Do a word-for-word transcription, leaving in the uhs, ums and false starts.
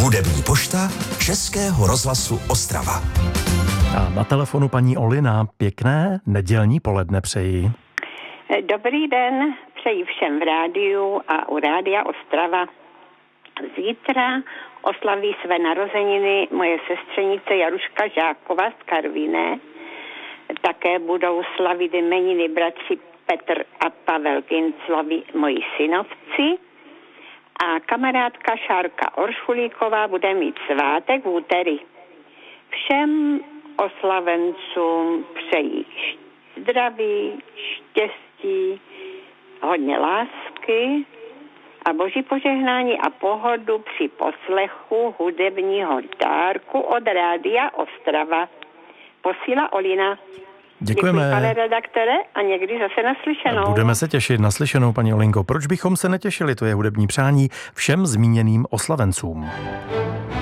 Hudební pošta Českého rozhlasu Ostrava. A na telefonu paní Olina. Pěkné nedělní poledne přeji. Dobrý den, přeji všem v rádiu a u Rádia Ostrava. Zítra oslaví své narozeniny moje sestřenice Jaruška Žáková z Karviné. Také budou slavit jmeniny bratři Petr a Pavel Kinclovi, moji synovci. A kamarádka Šárka Oršulíková bude mít svátek v úterý. Všem oslavencům přeji zdraví, štěstí, hodně lásky a boží požehnání a pohodu při poslechu hudebního dárku od Rádia Ostrava. Posílá Olina. Děkujeme. Děkuji, pane redaktore, a někdy zase naslyšenou. Budeme se těšit, naslyšenou, paní Olinko. Proč bychom se netěšili? To je hudební přání všem zmíněným oslavencům.